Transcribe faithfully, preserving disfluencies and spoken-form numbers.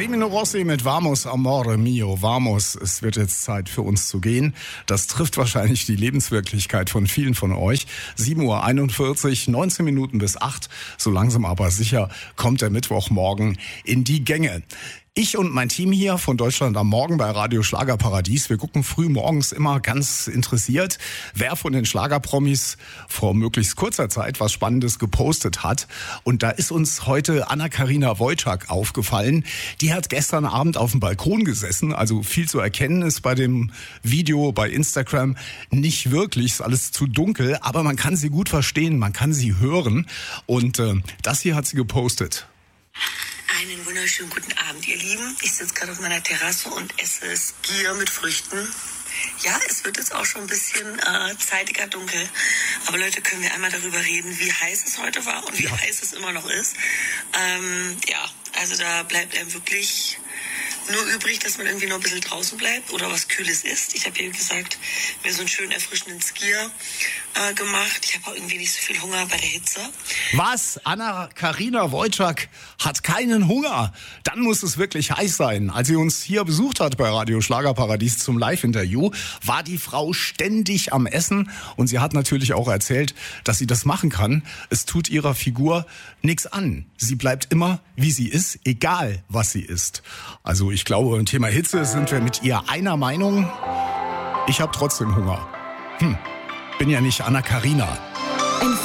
Semino Rossi mit Vamos, Amore Mio, Vamos. Es wird jetzt Zeit für uns zu gehen. Das trifft wahrscheinlich die Lebenswirklichkeit von vielen von euch. sieben Uhr einundvierzig, neunzehn Minuten bis acht. So langsam aber sicher kommt der Mittwochmorgen in die Gänge. Ich und mein Team hier von Deutschland am Morgen bei Radio Schlagerparadies, wir gucken früh morgens immer ganz interessiert, wer von den Schlagerpromis vor möglichst kurzer Zeit was Spannendes gepostet hat. Und da ist uns heute Anna-Karina Wojcik aufgefallen. Die hat gestern Abend auf dem Balkon gesessen, also viel zu erkennen ist bei dem Video bei Instagram nicht wirklich, ist alles zu dunkel, aber man kann sie gut verstehen, man kann sie hören. Und äh, das hier hat sie gepostet. Einen wunderschönen guten Abend, ihr Lieben. Ich sitze gerade auf meiner Terrasse und esse Skier mit Früchten. Ja, es wird jetzt auch schon ein bisschen äh, zeitiger dunkel. Aber Leute, können wir einmal darüber reden, wie heiß es heute war und wie ja. heiß es immer noch ist. Ähm, ja, also da bleibt einem wirklich nur übrig, dass man irgendwie noch ein bisschen draußen bleibt oder was Kühles isst. Ich habe hier, wie gesagt, mir so einen schönen erfrischenden Skier äh, gemacht. Ich habe auch irgendwie nicht so viel Hunger bei der Hitze. Was? Anna-Karina Wojcik hat keinen Hunger? Dann muss es wirklich heiß sein. Als sie uns hier besucht hat bei Radio Schlagerparadies zum Live-Interview, war die Frau ständig am Essen und sie hat natürlich auch erzählt, dass sie das machen kann. Es tut ihrer Figur nichts an. Sie bleibt immer, wie sie ist, egal was sie isst. Also ich glaube, im Thema Hitze sind wir mit ihr einer Meinung. Ich habe trotzdem Hunger. Hm, bin ja nicht Anna-Karina.